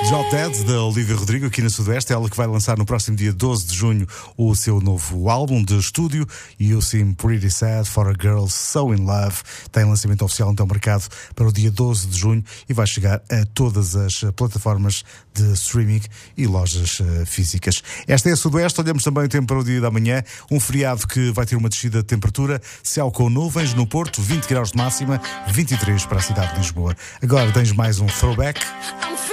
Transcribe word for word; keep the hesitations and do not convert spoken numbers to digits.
Drop Dead, da Olivia Rodrigo, aqui na Sudoeste. Ela que vai lançar no próximo dia doze de junho o seu novo álbum de estúdio, You Seem Pretty Sad for a Girl So In Love. Tem lançamento oficial então marcado para o dia doze de junho e vai chegar a todas as plataformas de streaming e lojas uh, físicas. Esta é a Sudoeste. Olhamos também o tempo para o dia da manhã. Um feriado que vai ter uma descida de temperatura. Céu com nuvens no Porto, vinte graus de máxima, vinte e três para a cidade de Lisboa. Agora tens mais um throwback.